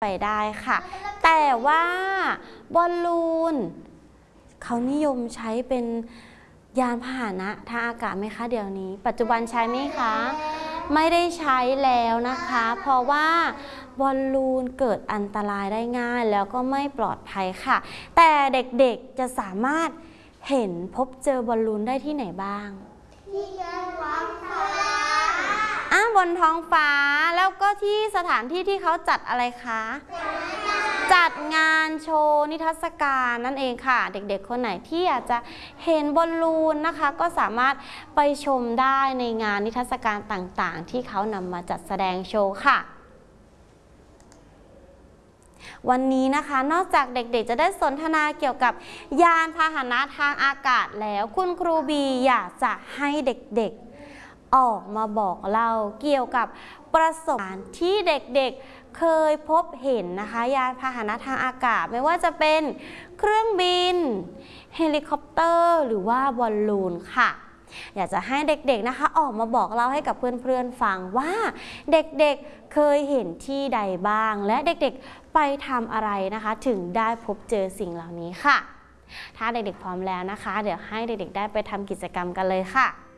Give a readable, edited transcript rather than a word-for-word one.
ไปได้ค่ะแต่ว่าบอลลูนเขานิยมใช้เป็นยานพาหนะทางอากาศไหมคะเดี๋ยวนี้ปัจจุบันใช้ไหมคะไม่ได้ใช้แล้วนะคะเพราะว่าบอลลูนเกิดอันตรายได้ง่ายแล้วก็ไม่ปลอดภัยค่ะแต่เด็กๆจะสามารถเห็นพบเจอบอลลูนได้ที่ไหนบ้างที่ท้องฟ้าบนท้องฟ้าแล้วก็ที่สถานที่ที่เขาจัดอะไรคะจัดงานโชว์นิทรรศการนั่นเองค่ะเด็กๆคนไหนที่อยากจะเห็นบอลลูนนะคะก็สามารถไปชมได้ในงานนิทรรศการต่างๆที่เขานำมาจัดแสดงโชว์ค่ะวันนี้นะคะนอกจากเด็กๆจะได้สนทนาเกี่ยวกับยานพาหนะทางอากาศแล้วคุณครูบีอยากจะให้เด็กๆออกมาบอกเล่าเกี่ยวกับประสบการณ์ที่เด็กๆเคยพบเห็นนะคะยานพาหนะทางอากาศไม่ว่าจะเป็นเครื่องบินเฮลิคอปเตอร์หรือว่าบอลลูนค่ะอยากจะให้เด็กๆนะคะออกมาบอกเล่าให้กับเพื่อนๆฟังว่าเด็กๆเคยเห็นที่ใดบ้างและเด็กๆไปทำอะไรนะคะถึงได้พบเจอสิ่งเหล่านี้ค่ะถ้าเด็กๆพร้อมแล้วนะคะเดี๋ยวให้เด็กๆได้ไปทำกิจกรรมกันเลยค่ะ